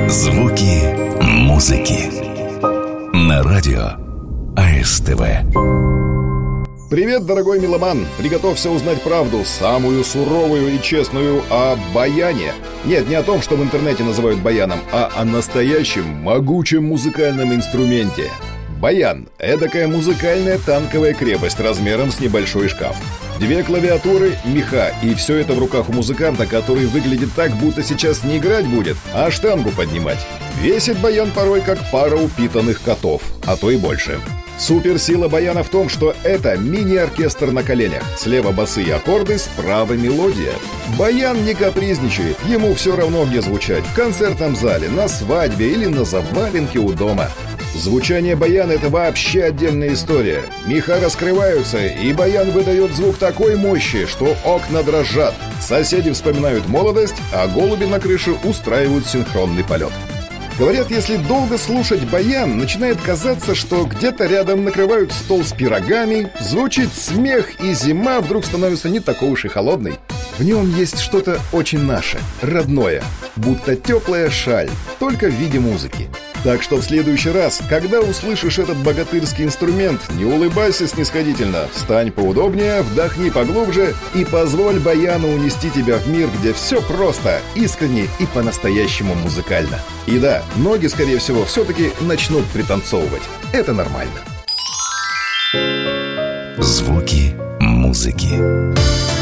Звуки музыки на радио АСТВ. Привет, дорогой меломан! Приготовься узнать правду, самую суровую и честную о баяне. Нет, не о том, что в интернете называют баяном, а о настоящем могучем музыкальном инструменте. Баян – эдакая музыкальная танковая крепость размером с небольшой шкаф. 2 клавиатуры, меха, и все это в руках у музыканта, который выглядит так, будто сейчас не играть будет, а штангу поднимать. Весит баян порой как пара упитанных котов, а то и больше. Суперсила баяна в том, что это мини-оркестр на коленях. Слева басы и аккорды, справа мелодия. Баян не капризничает, ему все равно где звучать. В концертном зале, на свадьбе или на заваленке у дома. Звучание баяна – это вообще отдельная история. Меха раскрываются, и баян выдает звук такой мощи, что окна дрожат. Соседи вспоминают молодость, а голуби на крыше устраивают синхронный полет. Говорят, если долго слушать баян, начинает казаться, что где-то рядом накрывают стол с пирогами, звучит смех, и зима вдруг становится не такой уж и холодной. В нем есть что-то очень наше, родное, будто теплая шаль, только в виде музыки. Так что в следующий раз, когда услышишь этот богатырский инструмент, не улыбайся снисходительно, встань поудобнее, вдохни поглубже и позволь баяну унести тебя в мир, где все просто, искренне и по-настоящему музыкально. И да, ноги, скорее всего, все-таки начнут пританцовывать. Это нормально. Звуки музыки.